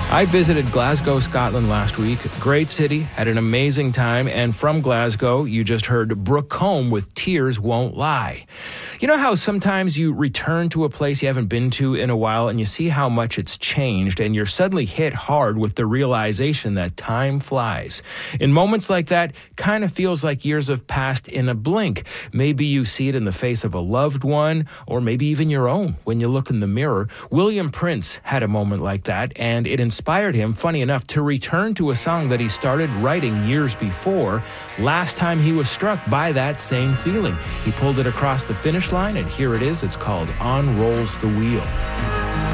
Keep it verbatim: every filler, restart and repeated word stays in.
I visited Glasgow, Scotland last week. Great city, had an amazing time, and from Glasgow, you just heard Brooke Combe with Tears Won't Lie. You know how sometimes you return to a place you haven't been to in a while and you see how much it's changed, and you're suddenly hit hard with the realization that time flies. In moments like that, kind of feels like years have passed in a blink. Maybe you see it in the face of a loved one, or maybe even your own when you look in the mirror. William Prince had a moment like that, and it inspired him, funny enough, to return to a song that he started writing years before. Last time he was struck by that same feeling. He pulled it across the finish line, and here it is. It's called On Rolls the Wheel.